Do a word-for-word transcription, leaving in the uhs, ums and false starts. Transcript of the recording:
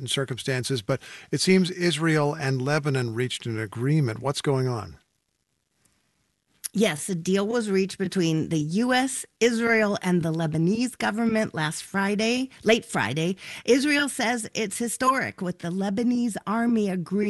certain circumstances, but it seems Israel and Lebanon reached an agreement. What's going on? Yes, a deal was reached between the U S, Israel, and the Lebanese government last Friday, late Friday. Israel says it's historic, with the Lebanese army agreeing